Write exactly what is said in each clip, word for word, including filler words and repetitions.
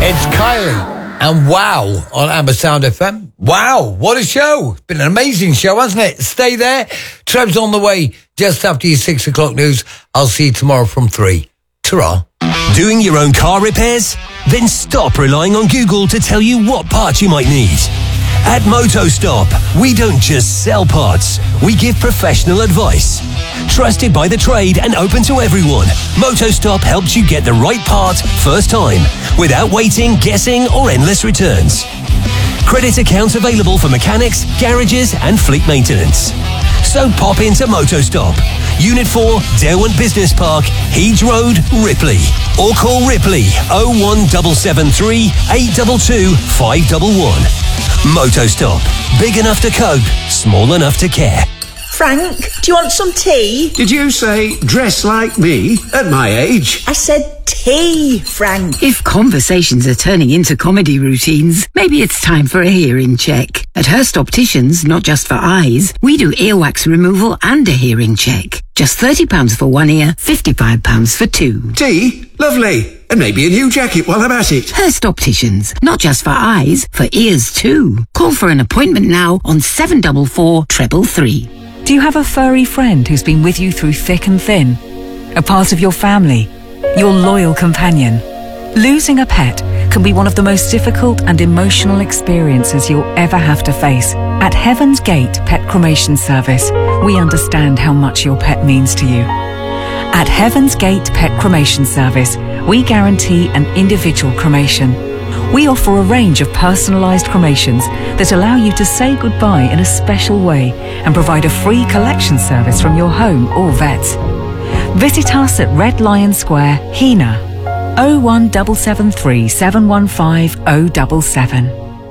It's Kylie and Wow on Amber Sound F M. Wow, what a show. It's been an amazing show, hasn't it? Stay there. Trev's on the way just after your six o'clock news. I'll see you tomorrow from three. Ta-ra. Doing your own car repairs? Then stop relying on Google to tell you what parts you might need. At MotoStop, we don't just sell parts, we give professional advice. Trusted by the trade and open to everyone, MotoStop helps you get the right part first time, without waiting, guessing or endless returns. Credit accounts available for mechanics, garages and fleet maintenance. So pop into MotoStop, Unit four, Derwent Business Park, Heeds Road, Ripley. Or call Ripley oh one seven seven three, eight two two, five one one. MotoStop. Big enough to cope, small enough to care. Frank, do you want some tea? Did you say dress like me at my age? I said tea, Frank. If conversations are turning into comedy routines, maybe it's time for a hearing check. At Hurst Opticians, not just for eyes, we do earwax removal and a hearing check. Just thirty pounds for one ear, fifty-five pounds for two. Tea? Lovely. And maybe a new jacket while I'm at it. Hurst Opticians, not just for eyes, for ears too. Call for an appointment now on seven four four, three three three. Do you have a furry friend who's been with you through thick and thin? A part of your family? Your loyal companion? Losing a pet can be one of the most difficult and emotional experiences you'll ever have to face. At Heaven's Gate Pet Cremation Service, we understand how much your pet means to you. At Heaven's Gate Pet Cremation Service, we guarantee an individual cremation. We offer a range of personalised cremations that allow you to say goodbye in a special way and provide a free collection service from your home or vets. Visit us at Red Lion Square, Hena, oh one seven seven three, seven one five oh seven seven.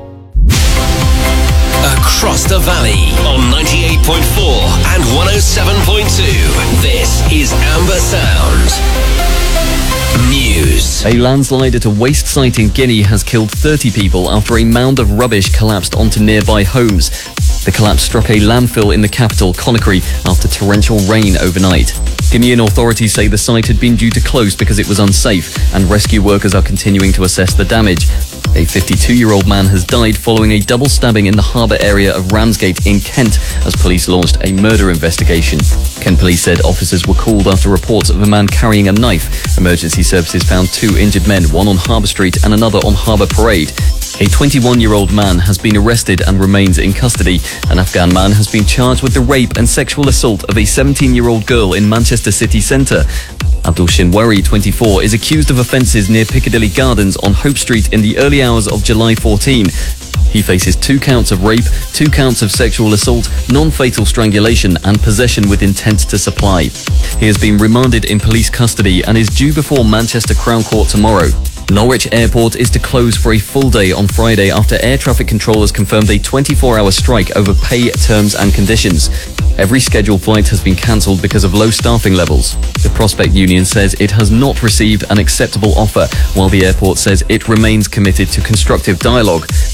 Across the valley on ninety-eight point four and one oh seven point two. This is Amber Sound. News. A landslide at a waste site in Guinea has killed thirty people after a mound of rubbish collapsed onto nearby homes. The collapse struck a landfill in the capital, Conakry, after torrential rain overnight. Guinean authorities say the site had been due to close because it was unsafe, and rescue workers are continuing to assess the damage. A fifty-two-year-old man has died following a double stabbing in the harbour area of Ramsgate in Kent as police launched a murder investigation. Kent police said officers were called after reports of a man carrying a knife. Emergency services found two injured men, one on Harbour Street and another on Harbour Parade. A twenty-one-year-old man has been arrested and remains in custody. An Afghan man has been charged with the rape and sexual assault of a seventeen-year-old girl in Manchester city centre. Abdul Shinwari, twenty-four, is accused of offences near Piccadilly Gardens on Hope Street in the early hours of July fourteenth. He faces two counts of rape, two counts of sexual assault, non-fatal strangulation and possession with intent to supply. He has been remanded in police custody and is due before Manchester Crown Court tomorrow. Norwich Airport is to close for a full day on Friday after air traffic controllers confirmed a twenty-four hour strike over pay, terms and conditions. Every scheduled flight has been cancelled because of low staffing levels. The Prospect Union says it has not received an acceptable offer, while the airport says it remains committed to constructive dialogue.